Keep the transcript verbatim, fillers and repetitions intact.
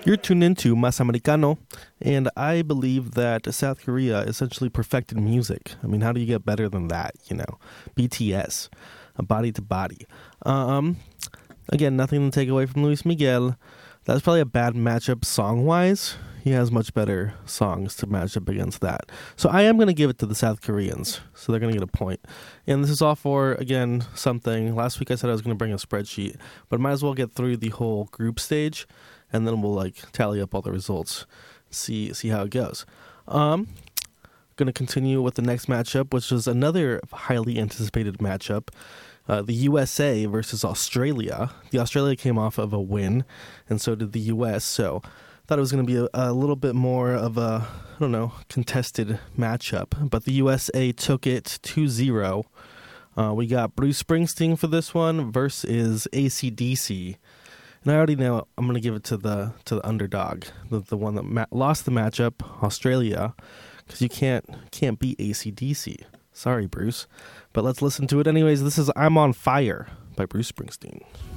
You're tuned into Mas Americano, and I believe that South Korea essentially perfected music. I mean, how do you get better than that, you know? B T S, a body to body. Um, again, nothing to take away from Luis Miguel. That's probably a bad matchup song-wise. He has much better songs to match up against that. So I am going to give it to the South Koreans. So they're going to get a point. And this is all for, again, something. Last week I said I was going to bring a spreadsheet, but might as well get through the whole group stage, and then we'll like tally up all the results, see see how it goes. Um, going to continue with the next matchup, which is another highly anticipated matchup. Uh, the U S A versus Australia. The Australia came off of a win, and so did the U S. So thought it was going to be a, a little bit more of a, I don't know, contested matchup. But the U S A took it two zero. Uh, we got Bruce Springsteen for this one versus A C D C. And I already know I'm going to give it to the to the underdog, the, the one that ma- lost the matchup, Australia, because you can't can't beat A C D C. Sorry, Bruce. But let's listen to it anyways. This is I'm on Fire by Bruce Springsteen.